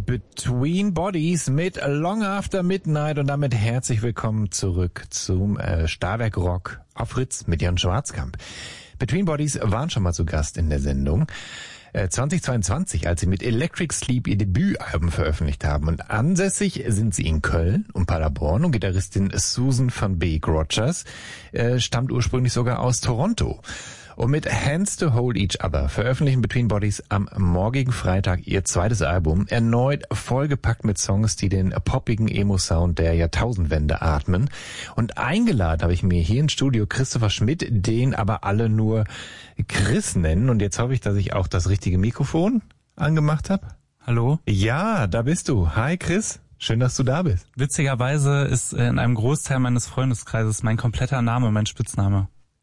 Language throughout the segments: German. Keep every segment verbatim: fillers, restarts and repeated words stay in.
Between Bodies mit Long After Midnight und damit herzlich willkommen zurück zum äh, Starwerk Rock auf Fritz mit Jan Schwarzkamp. Between Bodies waren schon mal zu Gast in der Sendung. Äh, zweitausendzweiundzwanzig, als sie mit Electric Sleep ihr Debütalbum veröffentlicht haben. Und ansässig sind sie in Köln und Paderborn und Gitarristin Susan van Beek Rogers äh, stammt ursprünglich sogar aus Toronto. Und mit Hands to Hold Each Other veröffentlichen Between Bodies am morgigen Freitag ihr zweites Album, erneut vollgepackt mit Songs, die den poppigen Emo-Sound der Jahrtausendwende atmen. Und eingeladen habe ich mir hier ins Studio Christopher Schmidt, den aber alle nur Chris nennen. Und jetzt hoffe ich, dass ich auch das richtige Mikrofon angemacht habe. Hallo? Ja, da bist du. Hi Chris. Schön, dass du da bist. Witzigerweise ist in einem Großteil meines Freundeskreises mein kompletter Name mein Spitzname.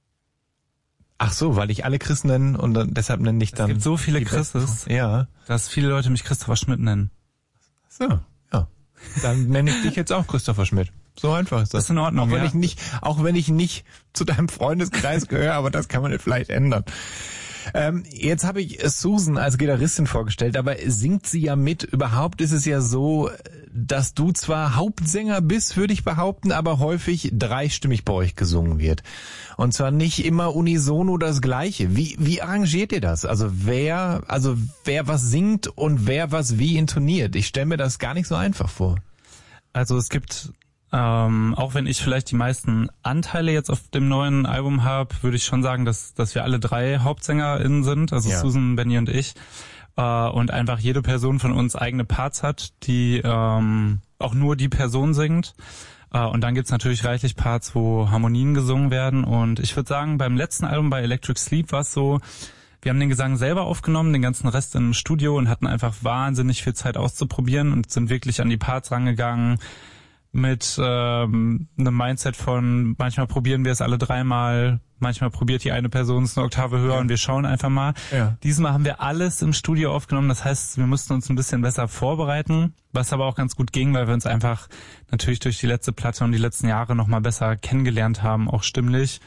Ach so, weil ich alle Chris nenne und dann, deshalb nenne ich dann... Es gibt so viele Chrises, ja, dass viele Leute mich Christopher Schmidt nennen. So, ja. Dann nenne ich dich jetzt auch Christopher Schmidt. So einfach ist das. Das ist in Ordnung, auch wenn ja. ich nicht, auch wenn ich nicht zu deinem Freundeskreis gehöre, aber das kann man vielleicht ändern. Ähm, jetzt habe ich Susan als Gitarristin vorgestellt, aber singt sie ja mit? Überhaupt ist es ja so, dass du zwar Hauptsänger bist, würde ich behaupten, aber häufig dreistimmig bei euch gesungen wird. Und zwar nicht immer unisono das Gleiche. Wie, wie arrangiert ihr das? Also wer, also wer was singt und wer was wie intoniert? Ich stelle mir das gar nicht so einfach vor. Also es gibt, ähm, auch wenn ich vielleicht die meisten Anteile jetzt auf dem neuen Album habe, würde ich schon sagen, dass, dass wir alle drei HauptsängerInnen sind, also ja. Susan, Benny und ich. Und einfach jede Person von uns eigene Parts hat, die ähm, auch nur die Person singt. Äh, und dann gibt's natürlich reichlich Parts, wo Harmonien gesungen werden. Und ich würde sagen, beim letzten Album bei Electric Sleep war es so, wir haben den Gesang selber aufgenommen, den ganzen Rest im Studio und hatten einfach wahnsinnig viel Zeit auszuprobieren und sind wirklich an die Parts rangegangen mit ähm, einem Mindset von, manchmal probieren wir es alle dreimal, manchmal probiert die eine Person es eine Oktave höher ja. und wir schauen einfach mal. Ja. Diesmal haben wir alles im Studio aufgenommen, das heißt, wir mussten uns ein bisschen besser vorbereiten, was aber auch ganz gut ging, weil wir uns einfach natürlich durch die letzte Platte und die letzten Jahre nochmal besser kennengelernt haben, auch stimmlich,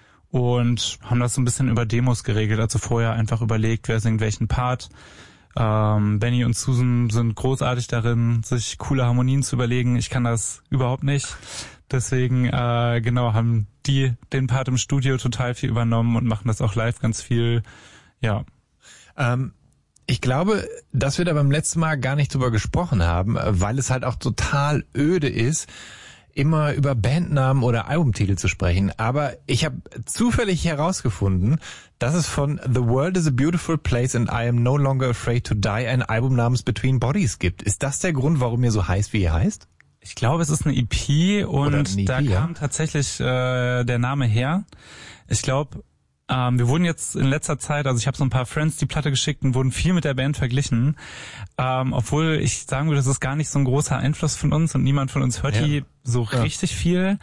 und haben das so ein bisschen über Demos geregelt, also vorher einfach überlegt, wer singt welchen Part. Ähm, Benny und Susan sind großartig darin, sich coole Harmonien zu überlegen. Ich kann das überhaupt nicht. Deswegen, äh, genau, haben die den Part im Studio total viel übernommen und machen das auch live ganz viel. Ja. Ähm, ich glaube, dass wir da beim letzten Mal gar nicht drüber gesprochen haben, weil es halt auch total öde ist, immer über Bandnamen oder Albumtitel zu sprechen. Aber ich habe zufällig herausgefunden, dass es von The World is a Beautiful Place and I Am No Longer Afraid to Die ein Album namens Between Bodies gibt. Ist das der Grund, warum ihr so heißt, wie ihr heißt? Ich glaube, es ist eine E P und eine E P, da ja. kam tatsächlich äh, der Name her. Ich glaube, ähm, wir wurden jetzt in letzter Zeit, also ich habe so ein paar Friends die Platte geschickt und wurden viel mit der Band verglichen. Ähm, obwohl ich sagen würde, das ist gar nicht so ein großer Einfluss von uns und niemand von uns hört ja. die so ja. richtig viel.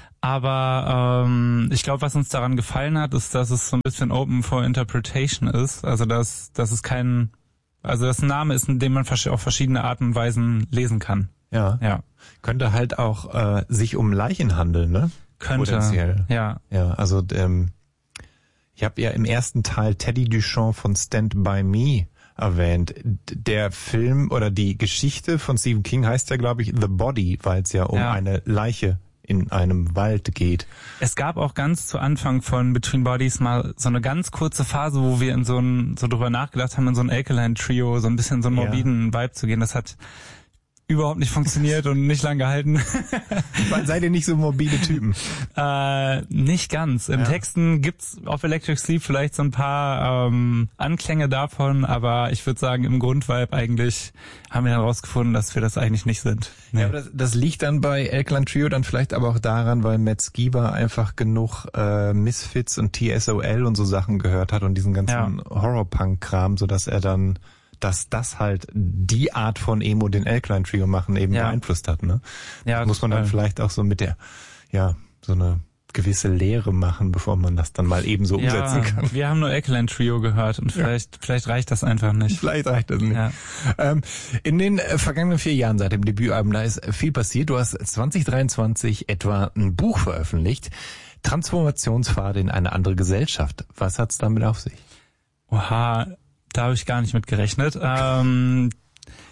Aber ähm, ich glaube, was uns daran gefallen hat, ist, dass es so ein bisschen open for interpretation ist. Also dass, dass es kein, also dass ein Name ist, in dem man auf verschiedene Arten und Weisen lesen kann. Ja. ja. Könnte halt auch äh, sich um Leichen handeln, ne? Könnte. Potenziell. Ja. Ja, also ähm, ich habe ja im ersten Teil Teddy Duchamp von Stand By Me erwähnt. Der Film oder die Geschichte von Stephen King heißt ja, glaube ich, The Body, weil es ja um ja. eine Leiche in einem Wald geht. Es gab auch ganz zu Anfang von Between Bodies mal so eine ganz kurze Phase, wo wir in so ein, so drüber nachgedacht haben, in so ein Alkaline-Trio, so ein bisschen so einen morbiden ja. Vibe zu gehen. Das hat überhaupt nicht funktioniert und nicht lang gehalten. Seid ihr nicht so morbide Typen? Äh, nicht ganz. Im ja. Texten gibt's auf Electric Sleep vielleicht so ein paar ähm, Anklänge davon, aber ich würde sagen, im Grundvibe eigentlich haben wir herausgefunden, dass wir das eigentlich nicht sind. Nee. Ja, aber das, das liegt dann bei Alkaline Trio dann vielleicht aber auch daran, weil Matt Skiba einfach genug äh, Misfits und T S O L und so Sachen gehört hat und diesen ganzen ja. Horror-Punk-Kram, sodass er dann dass das halt die Art von Emo, den Alkaline Trio machen, eben ja. beeinflusst hat, ne? Ja, das muss man dann vielleicht auch so mit der, ja, so eine gewisse Lehre machen, bevor man das dann mal eben so ja, umsetzen kann. Wir haben nur Alkaline Trio gehört und vielleicht, ja. vielleicht reicht das einfach nicht. Vielleicht reicht das nicht. Ja. Ähm, in den äh, vergangenen vier Jahren seit dem Debütalbum, da ist viel passiert. Du hast zwanzig dreiundzwanzig etwa ein Buch veröffentlicht, Transformationspfade in eine andere Gesellschaft. Was hat's damit auf sich? Oha, da habe ich gar nicht mit gerechnet. Ähm,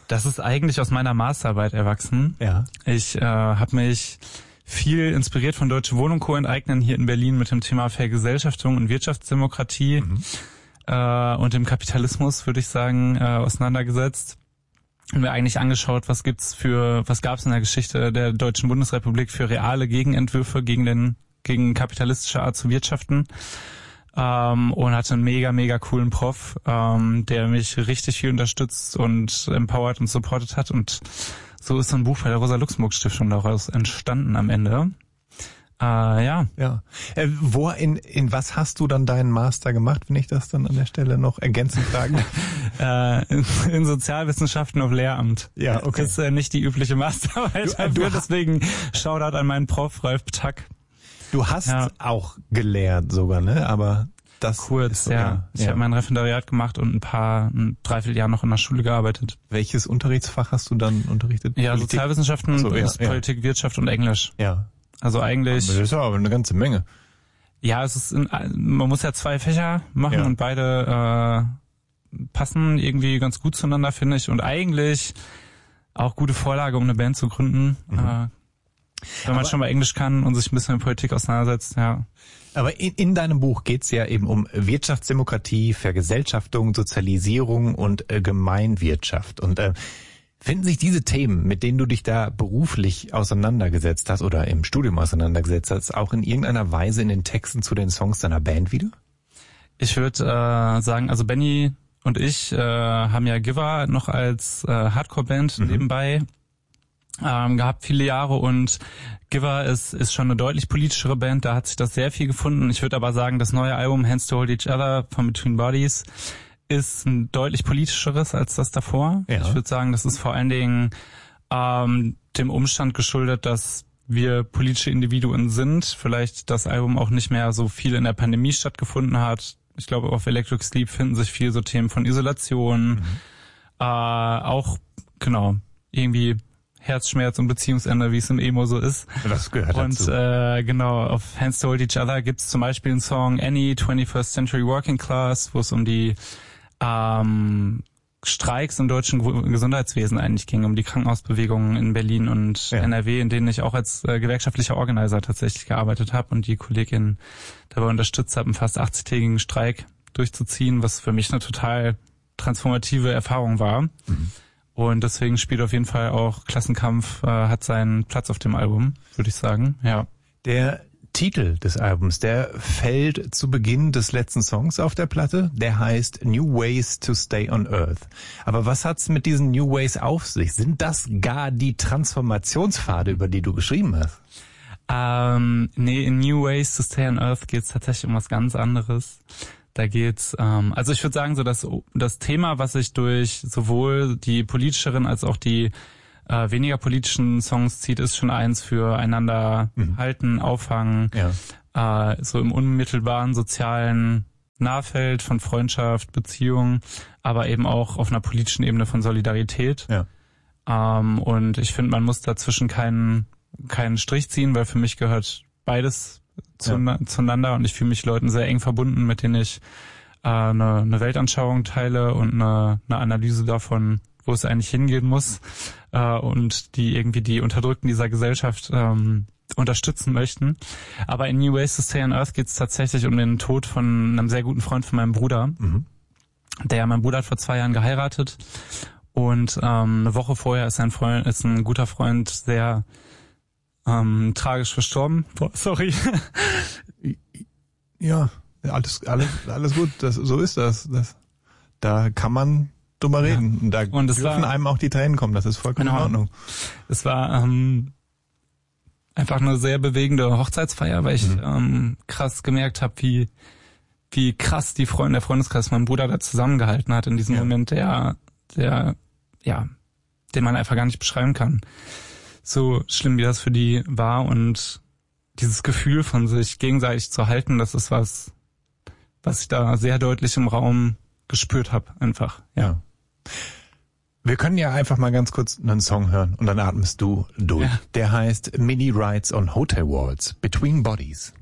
Das ist eigentlich aus meiner Masterarbeit erwachsen. Ja. Ich äh, habe mich viel inspiriert von Deutsche Wohnen und Co. enteignen hier in Berlin mit dem Thema Vergesellschaftung und Wirtschaftsdemokratie mhm. äh, und dem Kapitalismus, würde ich sagen, äh, auseinandergesetzt. Und mir eigentlich angeschaut, was gibt's für, was gab's in der Geschichte der Deutschen Bundesrepublik für reale Gegenentwürfe gegen den, gegen kapitalistische Art zu wirtschaften. Ähm, und hatte einen mega, mega coolen Prof, ähm, der mich richtig viel unterstützt und empowert und supportet hat. Und so ist so ein Buch bei der Rosa-Luxemburg-Stiftung daraus entstanden am Ende. Äh, ja. Ja. Äh, wo, in, in was hast du dann deinen Master gemacht, wenn ich das dann an der Stelle noch ergänzend fragen darf? äh, in, in Sozialwissenschaften auf Lehramt. Ja, okay. Das ist äh, nicht die übliche Masterarbeit. Du, du deswegen Shoutout an meinen Prof, Ralf Ptack. Du hast ja. auch gelehrt sogar, ne? Aber das kurz, ist so, ja. ja. Ich ja. habe mein Referendariat gemacht und ein paar, ein Dreivierteljahr noch in der Schule gearbeitet. Welches Unterrichtsfach hast du dann unterrichtet? Ja, Politik? Sozialwissenschaften, so, ja, Politik, ja. Wirtschaft und Englisch. Ja. Also eigentlich. Aber das ist ja aber eine ganze Menge. Ja, es ist, in, man muss ja zwei Fächer machen ja. und beide äh, passen irgendwie ganz gut zueinander, finde ich. Und eigentlich auch gute Vorlage, um eine Band zu gründen. Mhm. Äh, Wenn man aber schon mal Englisch kann und sich ein bisschen mit Politik auseinandersetzt, ja. Aber in, in deinem Buch geht's ja eben um Wirtschaftsdemokratie, Vergesellschaftung, Sozialisierung und äh, Gemeinwirtschaft. Und äh, finden sich diese Themen, mit denen du dich da beruflich auseinandergesetzt hast oder im Studium auseinandergesetzt hast, auch in irgendeiner Weise in den Texten zu den Songs deiner Band wieder? Ich würde äh, sagen, also Benny und ich äh, haben ja Giver noch als äh, Hardcore-Band mhm. nebenbei Ähm, gehabt viele Jahre und Giver ist ist schon eine deutlich politischere Band, da hat sich das sehr viel gefunden. Ich würde aber sagen, das neue Album Hands to Hold Each Other von Between Bodies ist ein deutlich politischeres als das davor. Ja. Ich würde sagen, das ist vor allen Dingen ähm, dem Umstand geschuldet, dass wir politische Individuen sind. Vielleicht das Album auch nicht mehr so viel in der Pandemie stattgefunden hat. Ich glaube, auf Electric Sleep finden sich viel so Themen von Isolation, mhm. äh, auch genau irgendwie Herzschmerz und Beziehungsende, wie es im Emo so ist. Das gehört und, dazu. Und äh, genau, auf Hands to Hold Each Other gibt es zum Beispiel einen Song Any twenty-first Century Working Class, wo es um die ähm, Streiks im deutschen Gesundheitswesen eigentlich ging, um die Krankenhausbewegungen in Berlin und ja. N R W, in denen ich auch als äh, gewerkschaftlicher Organizer tatsächlich gearbeitet habe und die Kollegin dabei unterstützt habe, einen fast achtzigjährigen Streik durchzuziehen, was für mich eine total transformative Erfahrung war. Mhm. Und deswegen spielt auf jeden Fall auch Klassenkampf, äh, hat seinen Platz auf dem Album, würde ich sagen, ja. Der Titel des Albums, der fällt zu Beginn des letzten Songs auf der Platte, der heißt New Ways to Stay on Earth. Aber was hat's mit diesen New Ways auf sich? Sind das gar die Transformationspfade, über die du geschrieben hast? Ähm, nee, in New Ways to Stay on Earth geht's tatsächlich um was ganz anderes. Da geht's, ähm, also ich würde sagen, so dass das Thema, was sich durch sowohl die politischeren als auch die äh, weniger politischen Songs zieht, ist schon eins für einander mhm. halten, auffangen, ja. äh, so im unmittelbaren sozialen Nahfeld von Freundschaft, Beziehung, aber eben auch auf einer politischen Ebene von Solidarität. Ja. Ähm, und ich finde, man muss dazwischen keinen keinen Strich ziehen, weil für mich gehört beides Ja. zueinander und ich fühle mich Leuten sehr eng verbunden, mit denen ich äh, eine, eine Weltanschauung teile und eine, eine Analyse davon, wo es eigentlich hingehen muss äh, und die irgendwie die Unterdrückten dieser Gesellschaft ähm, unterstützen möchten. Aber in New Ways to Stay on Earth geht es tatsächlich um den Tod von einem sehr guten Freund von meinem Bruder. Mhm. Der, mein Bruder hat vor zwei Jahren geheiratet und ähm, eine Woche vorher ist ein Freund, ist ein guter Freund sehr Ähm, tragisch verstorben. Boah, sorry. Ja, alles, alles, alles gut. Das, so ist das. das. Da kann man drüber ja. reden. Und da und dürfen war, einem auch die Tränen kommen. Das ist vollkommen genau. in Ordnung. Es war ähm, einfach eine sehr bewegende Hochzeitsfeier, weil ich mhm. ähm, krass gemerkt habe, wie wie krass die Freunde, der Freundeskreis meinem Bruder da zusammengehalten hat in diesem ja. Moment, der, der, ja, den man einfach gar nicht beschreiben kann. So schlimm, wie das für die war und dieses Gefühl von sich gegenseitig zu halten, das ist was, was ich da sehr deutlich im Raum gespürt habe, einfach, ja. Wir können ja einfach mal ganz kurz einen Song hören und dann atmest du durch. Ja. Der heißt Mini Rides on Hotel Walls, Between Bodies.